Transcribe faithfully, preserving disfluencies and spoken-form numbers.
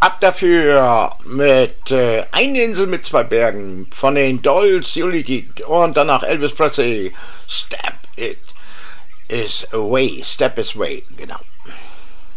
Ab dafür mit äh, Eine Insel mit zwei Bergen von den Dolls Unity und danach Elvis Presley. Step it is away. Step is away, genau.